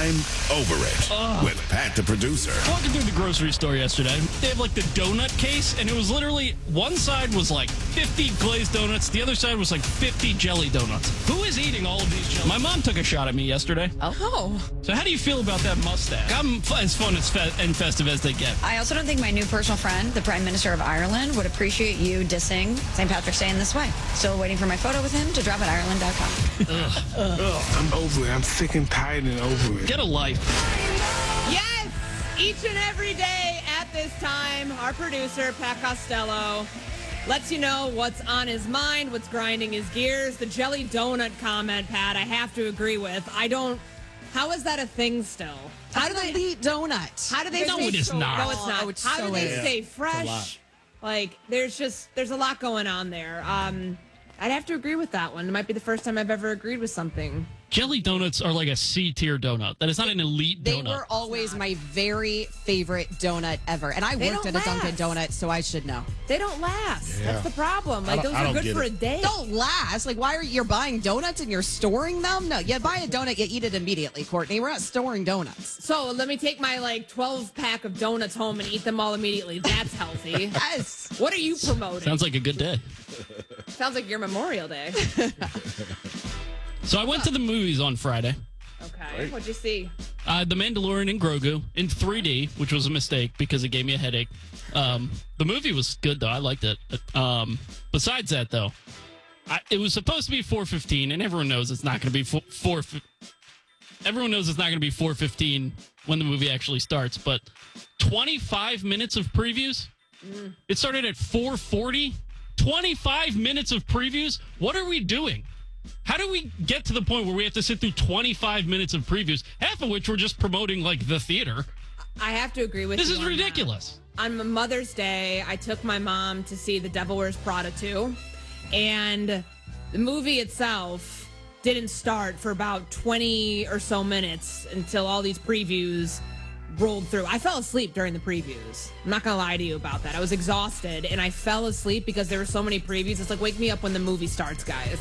I'm over it with Pat the producer. Walking through the grocery store yesterday, they have like the donut case, and it was literally one side was like 50 glazed donuts, the other side was like 50 jelly donuts. Who is eating all of these jelly? My mom took a shot at me yesterday. Oh. So how do you feel about that mustache? I'm as fun and festive as they get. I also don't think my new personal friend, the Prime Minister of Ireland, would appreciate you dissing St. Patrick's Day in this way. Still waiting for my photo with him to drop at Ireland.com. I'm over it. I'm sick and tired and over it. Get a life. Yes! Each and every day at this time, our producer, Pat Costello, lets you know what's on his mind, what's grinding his gears. The jelly donut comment, Pat, I have to agree with. How is that a thing still? How do they eat donuts? How do they No, stay it is not. No, it's not. Oh, it's How so do they is. stay fresh? Like, there's a lot going on there. I'd have to agree with that one. It might be the first time I've ever agreed with something. Jelly donuts are like a C-tier donut. That is not an elite They donut. were always my very favorite donut ever. And I They worked at don't a Dunkin' last. Donuts, so I should know. They don't last. Yeah. That's the problem. Like, those I are don't good get for it. a day. Don't last. Like, why are you buying donuts and you're storing them? No, you buy a donut, you eat it immediately, Courtney. We're not storing donuts. So let me take my 12-pack of donuts home and eat them all immediately. That's healthy. Yes. What are you promoting? Sounds like a good day. Sounds like your Memorial Day. So I went to the movies on Friday. Okay. What'd you see? The Mandalorian and Grogu in 3D, which was a mistake because it gave me a headache. The movie was good, though. I liked it. Besides that, though, it was supposed to be 4:15, and everyone knows it's not going to be 4. Everyone knows it's not going to be 4:15 when the movie actually starts. But 25 minutes of previews. It started at 4:40. 25 minutes of previews. What are we doing? How do we get to the point where we have to sit through 25 minutes of previews, half of which we're just promoting like the theater? I have to agree with This you. is on that. ridiculous. On Mother's Day, I took my mom to see The Devil Wears Prada 2, and the movie itself didn't start for about 20 or so minutes until all these previews rolled through. I fell asleep during the previews. I'm not going to lie to you about that. I was exhausted, and I fell asleep because there were so many previews. It's like, wake me up when the movie starts, guys.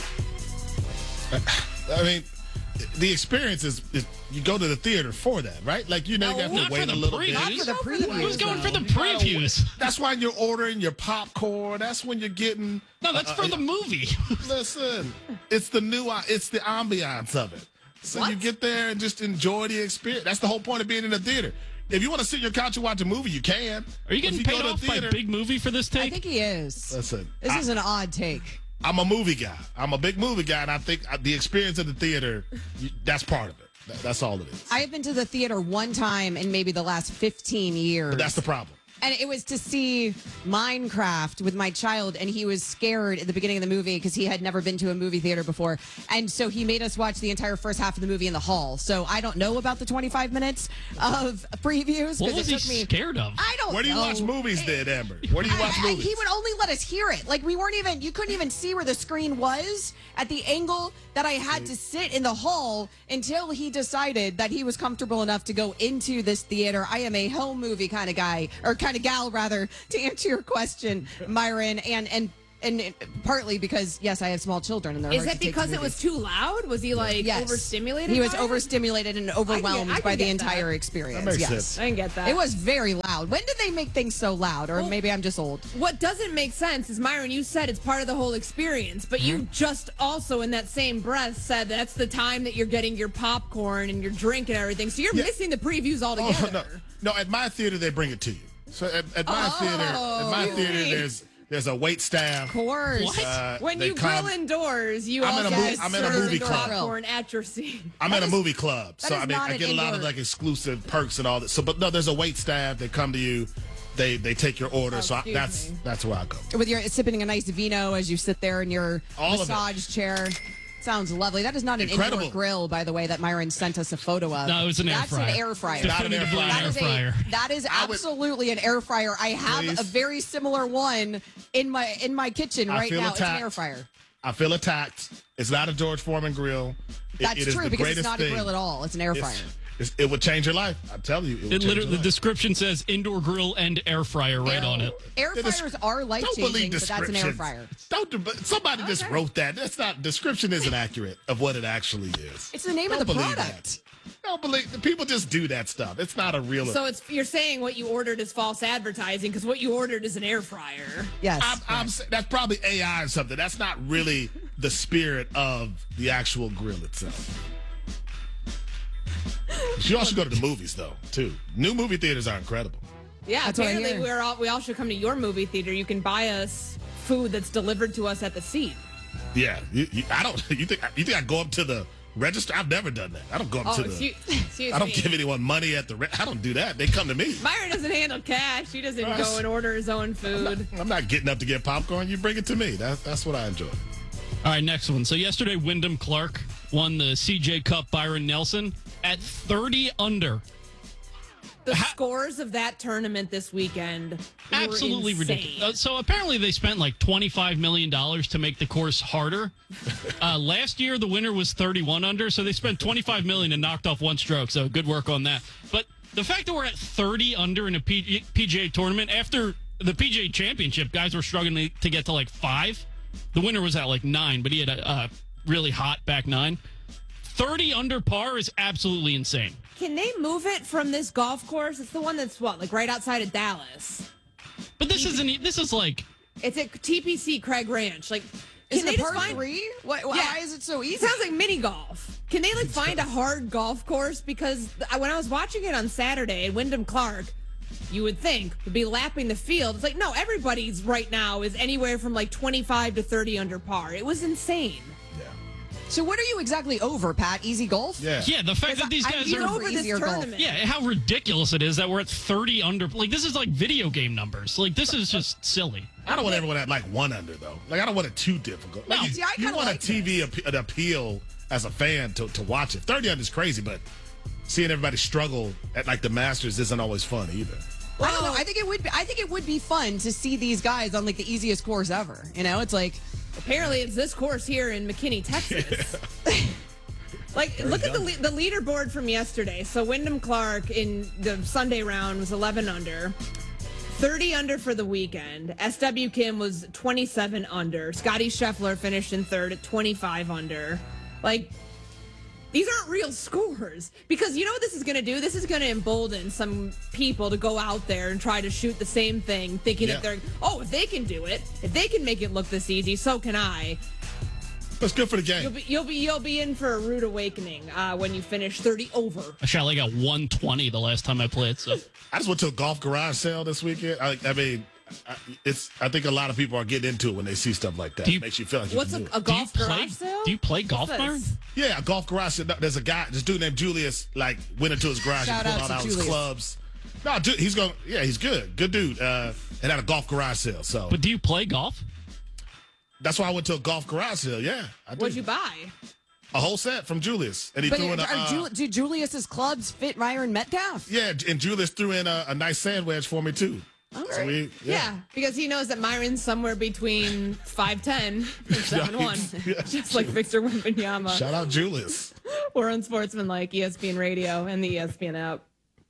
I mean, the experience is you go to the theater for that, right? Like, you know, you have not to wait for the a little bit. previews. Not for the previews. Who's going for the You gotta wait. previews? That's why you're ordering your popcorn. That's when you're getting. No, that's for the movie. Listen, it's the ambiance of it. So you get there and just enjoy the experience. That's the whole point of being in the theater. If you want to sit in your couch and watch a movie, you can. Are you getting If go paid to the off by theater- Big Movie for this I take? think he is. Listen, This is an odd take. I'm a movie guy. I'm a big movie guy, and I think the experience of the theater, that's part of it. That's all it is. I have been to the theater one time in maybe the last 15 years. But that's the problem. And it was to see Minecraft with my child, and he was scared at the beginning of the movie because he had never been to a movie theater before. And so he made us watch the entire first half of the movie in the hall. So I don't know about the 25 minutes of previews. What 'cause was it he took me, scared of? I don't know. Where do you watch movies then, Amber? Where do you watch movies? He would only let us hear it. Like, we weren't even, you couldn't even see where the screen was at the angle that I had to sit in the hall until he decided that he was comfortable enough to go into this theater. I am a home movie kind of guy, or kind of gal, rather, to answer your question, Myron, and partly because, yes, I have small children, and they're Is hard that to take to because it was movies. too loud? Was he Yes. overstimulated? He was by it? overstimulated and overwhelmed I can by the get that. entire experience. That makes yes. sense. I didn't get that. It was very loud. When did they make things so loud? Or Well, maybe I'm just old. What doesn't make sense is, Myron, you said it's part of the whole experience, but you just also in that same breath said that's the time that you're getting your popcorn and your drink and everything. So you're missing the previews Oh, altogether. no, at my theater, they bring it to you. So at my theater, there's a wait staff. Of course. What? When They you come- grill indoors, you I'm in also a get I'm in a served movie club. popcorn at your seat. I'm in a movie club, that so is I mean, not I an get a lot of indoor- like exclusive perks and all that. So, but no, there's a wait staff. They come to you. They take your order. So excuse that's me. that's where I go. With your sipping a nice vino as you sit there in your All of it. massage chair. Sounds lovely. That is not an Incredible. indoor grill, by the way, that Myron sent us a photo of. No, it was an air That's fryer. an air fryer. Not an air Definitively fryer. an air fryer. That is I would- absolutely an air fryer. I have Please. a very similar one in my kitchen I right feel now. attacked. It's an air fryer. I feel attacked. It's not a George Foreman grill. That's it is true the because it's greatest not thing. a grill at all. It's an air fryer. It would change your life. I'm telling you. It would It change literally, your the life. description says indoor grill and air fryer right on it. Air The fryers are life Don't changing, believe but that's an air descriptions. fryer. Somebody just wrote that. That's not description isn't accurate of what it actually is. It's the name Don't of the believe product. that. don't believe people just do that stuff. It's not a real. So you're saying what you ordered is false advertising because what you ordered is an air fryer. Yes. That's probably AI or something. That's not really the spirit of the actual grill itself. You all should go to the movies, though, too. New movie theaters are incredible. Yeah, That's what I apparently hear. we all should come to your movie theater. You can buy us food that's delivered to us at the seat. Yeah, I don't. You think I go up to the register? I've never done that. I don't go up to the. Excuse I don't me. give anyone money at the. I don't do that. They come to me. Myron doesn't handle cash. He doesn't go and order his own food. I'm not getting up to get popcorn. You bring it to me. That's what I enjoy. All right, next one. So yesterday, Wyndham Clark won the CJ Cup. Byron Nelson at 30 under. The scores of that tournament this weekend were Absolutely insane. ridiculous. So apparently they spent like $25 million to make the course harder. Last year the winner was 31 under, so they spent $25 million and knocked off one stroke. So good work on that. But the fact that we're at 30 under in a PGA tournament after the PGA Championship, guys were struggling to get to like 5. The winner was at like 9, but he had a really hot back 9. 30 under par is absolutely insane. Can they move it from this golf course? It's the one that's like right outside of Dallas. But this is like It's at TPC Craig Ranch. Like, Is can they it just par find 3? Why is it so easy? It sounds like mini golf. Can they like find a hard golf course? Because when I was watching it on Saturday, Wyndham Clark, you would think would be lapping the field. It's like, no, everybody's right now is anywhere from like 25 to 30 under par. It was insane. So what are you exactly over, Pat? Easy golf? Yeah. Yeah, the fact that these guys You're are over this easier golf. tournament. Yeah, how ridiculous it is that we're at 30 under. Like, this is like video game numbers. Like, this is just silly. I don't want everyone at like 1 under though. Like I don't want it too difficult. Like, No. you, See, I you kinda want like a TV an appeal as a fan to watch it. 30 under is crazy, but seeing everybody struggle at like the Masters isn't always fun either. I don't know. I think it would be fun to see these guys on like the easiest course ever. You know, it's like Apparently, it's this course here in McKinney, Texas. Like, look at the leaderboard from yesterday. So Wyndham Clark in the Sunday round was 11 under. 30 under for the weekend. SW Kim was 27 under. Scotty Scheffler finished in third at 25 under. Like, these aren't real scores. Because you know what this is going to do? This is going to embolden some people to go out there and try to shoot the same thing, thinking that they're, if they can do it, if they can make it look this easy, so can I. That's good for the game. You'll be in for a rude awakening when you finish 30 over. I shot like a 120 the last time I played. So I just went to a golf garage sale this weekend. I think a lot of people are getting into it when they see stuff like that. It makes you feel like you What's can do it. a golf garage sale? Do you play golf, What's Myron? this? Yeah, a golf garage sale. There's a dude named Julius, like, went into his garage Shout and out pulled to out his Julius. clubs. No, dude, he's good. Good dude. And had a golf garage sale. So But do you play golf? that's why I went to a golf garage sale. Yeah, I did. What'd you buy? A whole set from Julius. And he but threw in do Julius's clubs fit Myron Metcalf? yeah, and Julius threw in a nice sand wedge for me, too. Okay. So Yeah, because he knows that Myron's somewhere between 5'10" and 7'1", Yeah. just like Victor Wembanyama. Shout out Julius. We're on Sportsmanlike, ESPN Radio, and the ESPN app.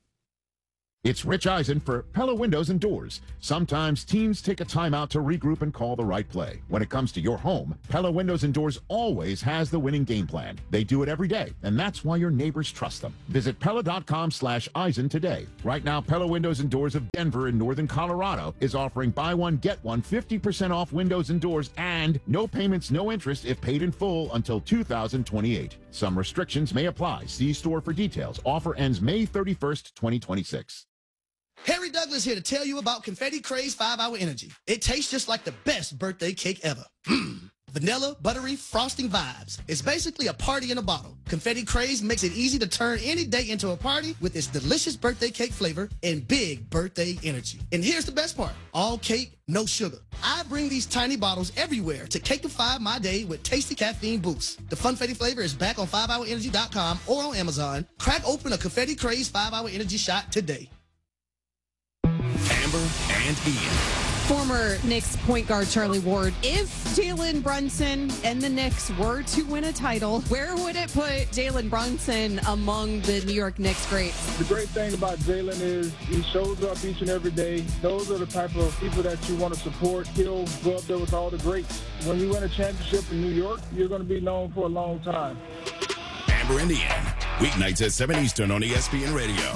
It's Rich Eisen for Pella Windows and Doors. Sometimes teams take a timeout to regroup and call the right play. When it comes to your home, Pella Windows and Doors always has the winning game plan. They do it every day, and that's why your neighbors trust them. Visit Pella.com/Eisen today. Right now, Pella Windows and Doors of Denver in northern Colorado is offering buy one, get one 50% off windows and doors and no payments, no interest if paid in full until 2028. Some restrictions may apply. See store for details. Offer ends May 31st, 2026. Harry Douglas here to tell you about Confetti Craze 5-Hour Energy. It tastes just like the best birthday cake ever. Vanilla, buttery, frosting vibes. It's basically a party in a bottle. Confetti Craze makes it easy to turn any day into a party with its delicious birthday cake flavor and big birthday energy. And here's the best part. All cake, no sugar. I bring these tiny bottles everywhere to cakeify my day with tasty caffeine boosts. The Funfetti flavor is back on 5hourenergy.com or on Amazon. Crack open a Confetti Craze 5-Hour Energy shot today. Amber and Ian. Former Knicks point guard Charlie Ward. If Jalen Brunson and the Knicks were to win a title, where would it put Jalen Brunson among the New York Knicks greats? The great thing about Jalen is he shows up each and every day. Those are the type of people that you want to support. He'll go up there with all the greats. When you win a championship in New York, you're going to be known for a long time. Amber and Ian. Weeknights at 7 Eastern on ESPN Radio.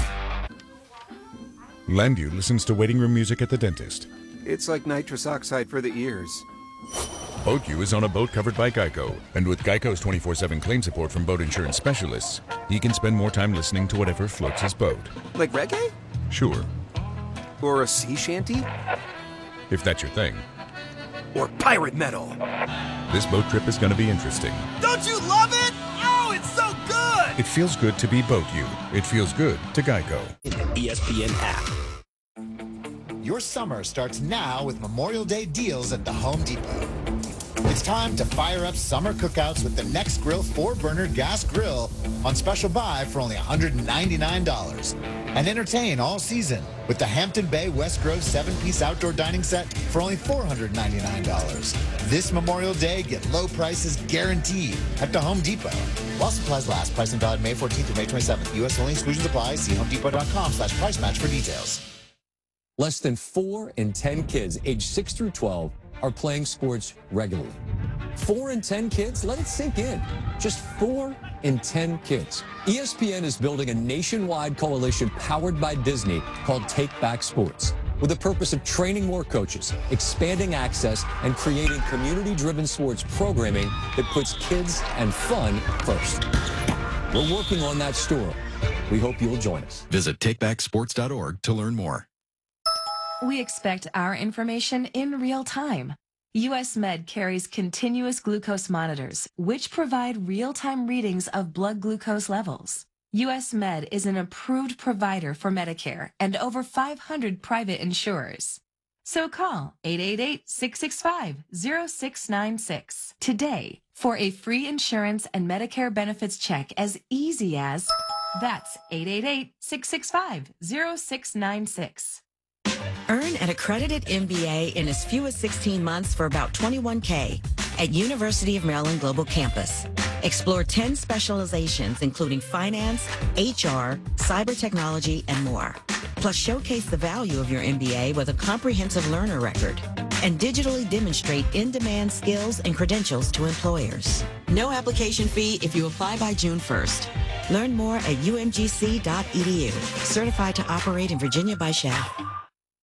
Landu listens to waiting room music at the dentist. It's like nitrous oxide for the ears. BoatU is on a boat covered by Geico, and with Geico's 24/7 claim support from boat insurance specialists, he can spend more time listening to whatever floats his boat. Like reggae? Sure, Or a sea shanty? if that's your thing. Or pirate metal? This boat trip is going to be interesting. Don't you love it? Oh, it's so good! It feels good to be BoatU. It feels good to Geico. ESPN app. Your summer starts now with Memorial Day deals at the Home Depot. It's time to fire up summer cookouts with the Next Grill 4-burner gas grill on special buy for only $199. And entertain all season with the Hampton Bay West Grove 7-piece outdoor dining set for only $499. This Memorial Day, get low prices guaranteed at the Home Depot. While supplies last, pricing valid May 14th through May 27th. U.S. only, exclusions apply. See homedepot.com/price match for details. Less than 4 in 10 kids aged 6 through 12 are playing sports regularly. 4 in 10 kids? Let it sink in. Just 4 in 10 kids. ESPN is building a nationwide coalition powered by Disney called Take Back Sports, with the purpose of training more coaches, expanding access, and creating community-driven sports programming that puts kids and fun first. We're working on that story. We hope you'll join us. Visit takebacksports.org to learn more. We expect our information in real time. US Med carries continuous glucose monitors, which provide real-time readings of blood glucose levels. US Med is an approved provider for Medicare and over 500 private insurers. So call 888-665-0696 today for a free insurance and Medicare benefits check as easy as, that's 888-665-0696. Earn an accredited MBA in as few as 16 months for about $21K at University of Maryland Global Campus. Explore 10 specializations, including finance, HR, cyber technology, and more. Plus, showcase the value of your MBA with a comprehensive learner record and digitally demonstrate in-demand skills and credentials to employers. No application fee if you apply by June 1st. Learn more at umgc.edu. Certified to operate in Virginia by SHAP.